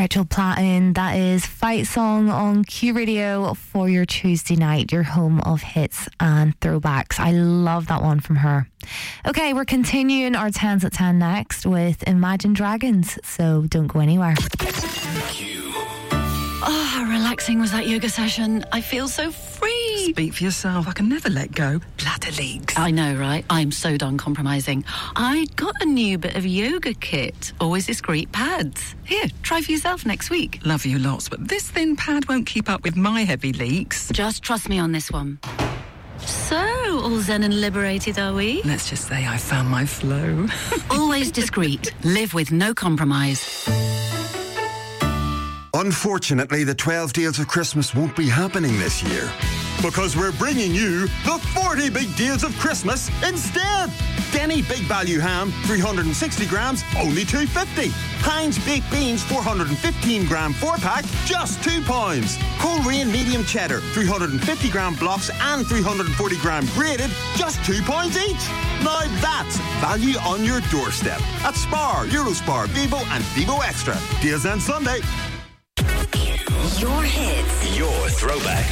Rachel Platten, that is Fight Song on Q Radio for your Tuesday night, your home of hits and throwbacks. I love that one from her. Okay, we're continuing our 10s at 10 next with Imagine Dragons, so don't go anywhere. Oh, how relaxing was that yoga session. I feel so free. Speak for yourself. I can never let go. Bladder leaks. I know, right? I'm so done compromising. I got a new bit of yoga kit. Always discreet pads. Here, try for yourself next week. Love you lots, but this thin pad won't keep up with my heavy leaks. Just trust me on this one. So, all zen and liberated, are we? Let's just say I found my flow. Always discreet. Live with no compromise. Unfortunately, the 12 Deals of Christmas won't be happening this year, because we're bringing you the 40 Big Deals of Christmas instead. Denny Big Value Ham, 360 grams, only £2.50. Heinz Baked Beans, 415 gram 4-pack, just £2. Coleraine Medium Cheddar, 350 gram blocks and 340 gram grated, just £2 each. Now that's value on your doorstep at Spar, Eurospar, Vivo and Vivo Extra. Deals end Sunday. Your hits. Your throwback.